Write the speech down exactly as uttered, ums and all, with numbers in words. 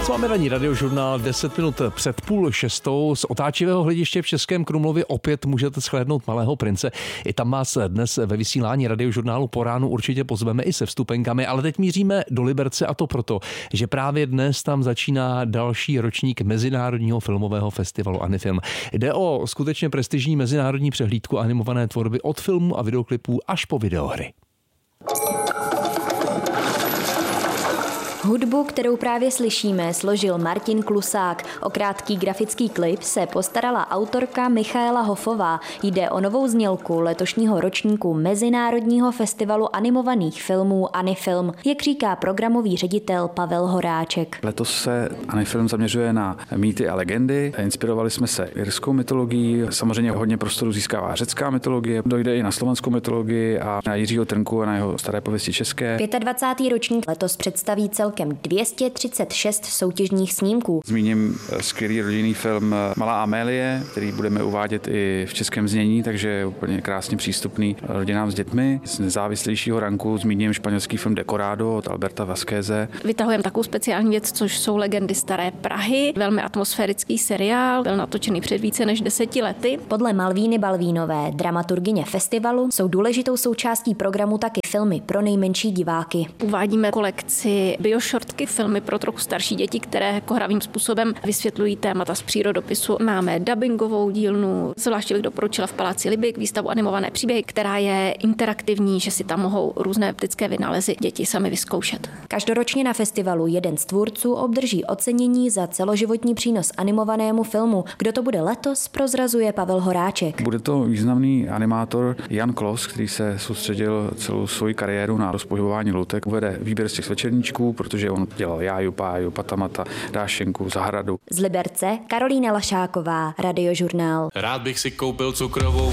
Posloucháme ranní radiožurnál deset minut před půl šestou. Z otáčivého hlediště v Českém Krumlově opět můžete shlédnout Malého prince. I tam vás dnes ve vysílání radiožurnálu po ránu určitě pozveme i se vstupenkami, ale teď míříme do Liberce, a to proto, že právě dnes tam začíná další ročník Mezinárodního filmového festivalu Anifilm. Jde o skutečně prestižní mezinárodní přehlídku animované tvorby od filmů a videoklipů až po videohry. Hudbu, kterou právě slyšíme, složil Martin Klusák. O krátký grafický klip se postarala autorka Michaela Hofová. Jde o novou znělku letošního ročníku Mezinárodního festivalu animovaných filmů Anifilm, jak říká programový ředitel Pavel Horáček. Letos se Anifilm zaměřuje na mýty a legendy. Inspirovali jsme se irskou mytologií, samozřejmě hodně prostoru získává řecká mytologie, dojde i na slovanskou mytologii a na Jiřího Trnku a na jeho staré pověsti české. dvacátý pátý ročník letos představí celkem dvě stě třicet šest soutěžních snímků. Zmíním skvělý rodinný film Malá Amélie, který budeme uvádět i v českém znění, takže je úplně krásně přístupný rodinám s dětmi. Z nezávislejšího ranku zmíním španělský film Decorado od Alberta Vazqueze. Vytahujeme takovou speciální věc, což jsou Legendy staré Prahy. Velmi atmosférický seriál, byl natočený před více než deseti lety. Podle Malvíny Balvínové, dramaturgyně festivalu, jsou důležitou součástí programu taky filmy pro nejmenší diváky. Uvádíme kolekci bioshortky, filmy pro trochu starší děti, které jako hravým způsobem vysvětlují témata z přírodopisu. Máme dabingovou dílnu, zvláště bych doporučila v Paláci Libik výstavu Animované příběhy, která je interaktivní, že si tam mohou různé optické vynálezy děti sami vyzkoušet. Každoročně na festivalu jeden z tvůrců obdrží ocenění za celoživotní přínos animovanému filmu. Kdo to bude letos, prozrazuje Pavel Horáček. Bude to významný animátor Jan Klos, který se soustředil celou svoji kariéru na rozpohybování loutek. Uvede výběr z těch svečerníčků, protože on dělal Jáju, Páju, Patamata, Dášenku, Zahradu. Z Liberce Karolína Lašáková, Radiožurnál. Rád bych si koupil cukrovou